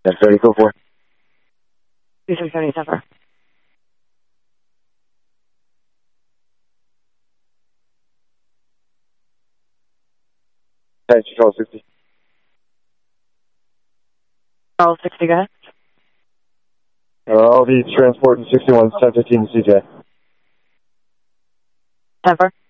That's 3044. 2670 Zephyr. Hey, Charles 60. Charles 60, go ahead. I'll be transporting 61 1015 CJ. Zephyr.